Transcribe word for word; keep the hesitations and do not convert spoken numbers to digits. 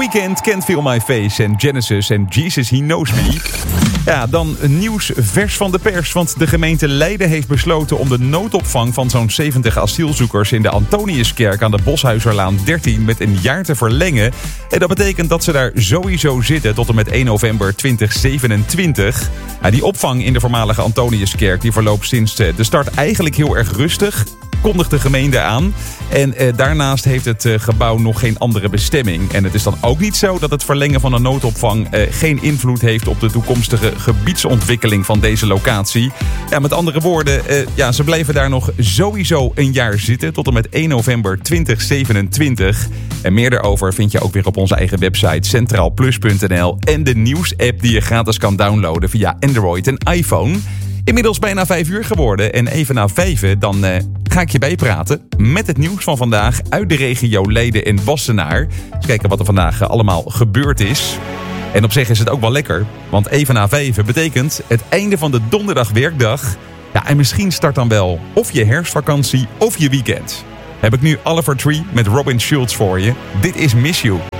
Weeknd, Can't Feel My Face en Genesis en Jesus He Knows Me. Ja, dan nieuws vers van de pers, want de gemeente Leiden heeft besloten om de noodopvang van zo'n zeventig asielzoekers in de Antoniuskerk aan de Boshuizerlaan dertien met een jaar te verlengen. En dat betekent dat ze daar sowieso zitten tot en met één november tweeduizend zevenentwintig. Ja, die opvang in de voormalige Antoniuskerk die verloopt sinds de start eigenlijk heel erg rustig, kondigt de gemeente aan. En eh, daarnaast heeft het eh, gebouw nog geen andere bestemming. En het is dan ook niet zo dat het verlengen van een noodopvang eh, geen invloed heeft op de toekomstige gebiedsontwikkeling van deze locatie. Ja, met andere woorden, eh, ja, ze blijven daar nog sowieso een jaar zitten tot en met één november tweeduizend zevenentwintig. En meer daarover vind je ook weer op onze eigen website centraal plus punt n l en de nieuws-app die je gratis kan downloaden via Android en iPhone. Inmiddels bijna vijf uur geworden en even na vijven dan uh, ga ik je bijpraten met het nieuws van vandaag uit de regio Leiden en Wassenaar. Eens kijken wat er vandaag uh, allemaal gebeurd is. En op zich is het ook wel lekker, want even na vijven betekent het einde van de donderdag werkdag. Ja, en misschien start dan wel of je herfstvakantie of je weekend. Heb ik nu Oliver Tree met Robin Schulz voor je. Dit is Miss You.